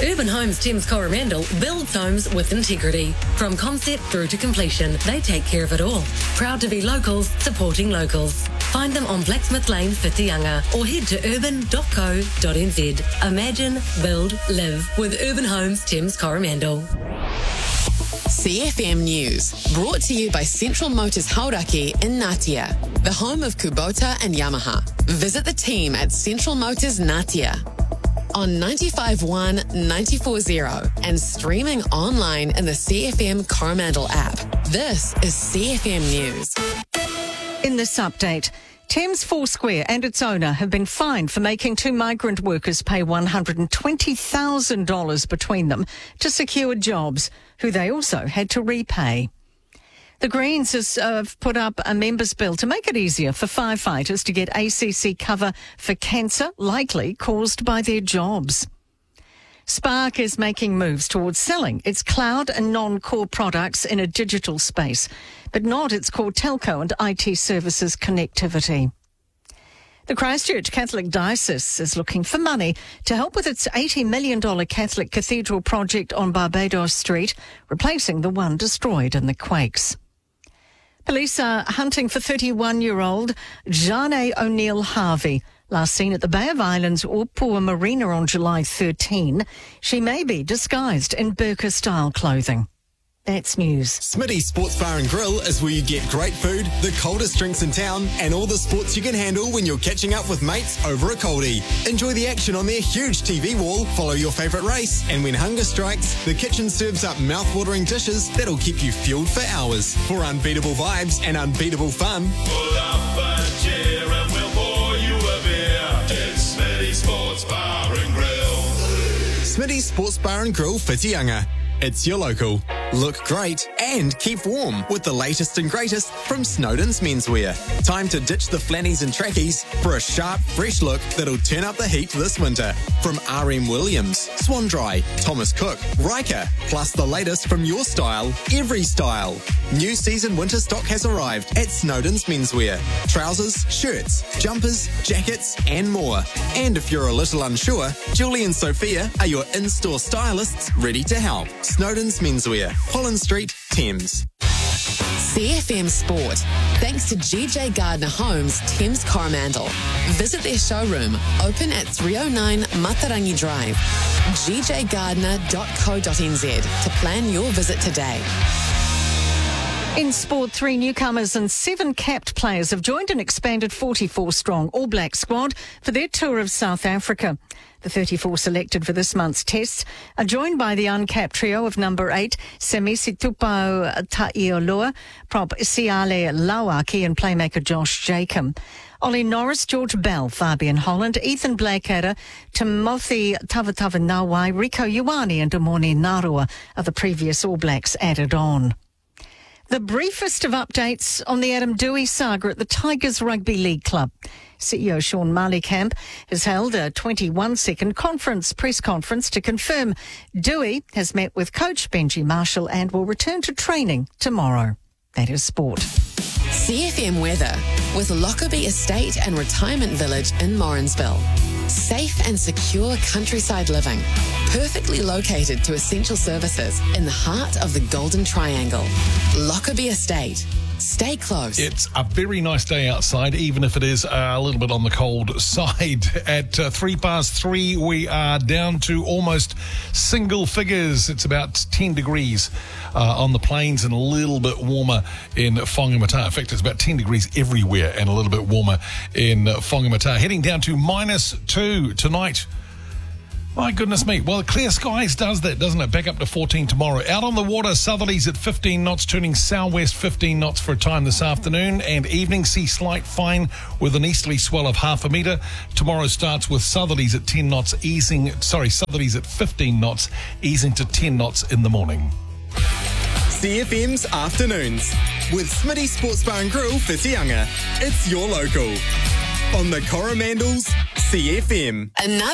Urban Homes Thames Coromandel builds homes with integrity. From concept through to completion, they take care of it all. Proud to be locals, supporting locals. Find them on Blacksmith Lane, Whitianga, or head to urban.co.nz. Imagine, build, live with Urban Homes Thames Coromandel. CFM News, brought to you by Central Motors Hauraki in Ngatea, the home of Kubota and Yamaha. Visit the team at Central Motors Ngatea on 95.1, 94.0 and streaming online in the CFM Coromandel app. This is CFM News. In this update, Thames Foursquare and its owner have been fined for making two migrant workers pay $120,000 between them to secure jobs, who they also had to repay. The Greens have put up a members' bill to make it easier for firefighters to get ACC cover for cancer likely caused by their jobs. Spark is making moves towards selling its cloud and non-core products in a digital space, but not its core telco and IT services connectivity. The Christchurch Catholic Diocese is looking for money to help with its $80 million Catholic Cathedral project on Barbados Street, replacing the one destroyed in the quakes. Police are hunting for 31-year-old Jane O'Neill Harvey, last seen at the Bay of Islands Opua Marina on July 13. She may be disguised in burqa-style clothing. That's news. Smitty's Sports Bar and Grill is where you get great food, the coldest drinks in town, and all the sports you can handle when you're catching up with mates over a coldie. Enjoy the action on their huge TV wall, follow your favourite race, and when hunger strikes, the kitchen serves up mouth-watering dishes that'll keep you fueled for hours. For unbeatable vibes and unbeatable fun, pull up a chair and we'll pour you a beer. It's Smitty's Sports Bar and Grill. Smitty's Sports Bar and Grill, Whitianga. It's your local. Look great and keep warm with the latest and greatest from Snowden's Menswear. Time to ditch the flannies and trackies for a sharp, fresh look that'll turn up the heat this winter. From RM Williams, Swan Dry, Thomas Cook, Riker, plus the latest from your style, every style. New season winter stock has arrived at Snowden's Menswear. Trousers, shirts, jumpers, jackets and more. And if you're a little unsure, Julie and Sophia are your in-store stylists ready to help. Snowden's Menswear, Holland Street, Thames. CFM Sport, thanks to GJ Gardner Homes, Thames Coromandel. Visit their showroom, open at 309 Matarangi Drive, gjgardner.co.nz to plan your visit today. In sport, 3 newcomers and 7 capped players have joined an expanded 44-strong All Black squad for their tour of South Africa. The 34 selected for this month's tests are joined by the uncapped trio of number 8, Semisi Tupou Ta'ioloa, prop Siale Lauaki and playmaker Josh Jacob. Ollie Norris, George Bell, Fabian Holland, Ethan Blackadder, Timothy Tavatavanawai, Rico Ioane and Amoni Narua are the previous All Blacks added on. The briefest of updates on the Adam Doueihi saga at the Tigers Rugby League Club. CEO Sean Malikamp has held a 21-second press conference to confirm Doueihi has met with coach Benji Marshall and will return to training tomorrow. That is sport. CFM weather with Lockerbie Estate and Retirement Village in Morrinsville. Safe and secure countryside living, perfectly located to essential services in the heart of the Golden Triangle. Lockerbie Estate. Stay close. It's a very nice day outside, even if it is a little bit on the cold side. At 3:03, we are down to almost single figures. It's about 10 degrees on the plains and a little bit warmer in Whangamata. In fact, it's about 10 degrees everywhere and a little bit warmer in Whangamata. Heading down to -2 tonight. My goodness me. Well, clear skies does that, doesn't it? Back up to 14 tomorrow. Out on the water, southerlies at 15 knots, turning southwest 15 knots for a time this afternoon. And evening, see slight fine with an easterly swell of half a metre. Tomorrow starts with southerlies at 10 knots, southerlies at 15 knots, easing to 10 knots in the morning. CFM's Afternoons with Smitty Sports Bar and Grill, Whitianga. It's your local. On the Coromandel's CFM. Another